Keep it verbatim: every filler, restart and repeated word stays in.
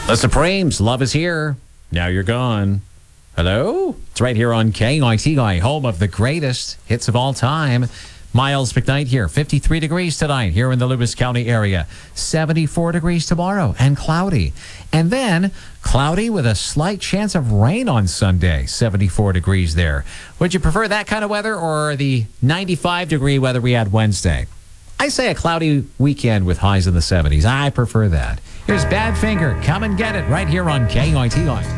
The Supremes, Love Is Here. Now You're Gone. Hello? It's right here on K I T I, home of the greatest hits of all time. Miles McKnight here. fifty-three degrees tonight here in the Lewis County area. seventy-four degrees tomorrow and cloudy. And then cloudy with a slight chance of rain on Sunday. seventy-four degrees there. Would you prefer that kind of weather or the ninety-five degree weather we had Wednesday? I say a cloudy weekend with highs in the seventies. I prefer that. Here's Badfinger. Come and get it right here on K I T I.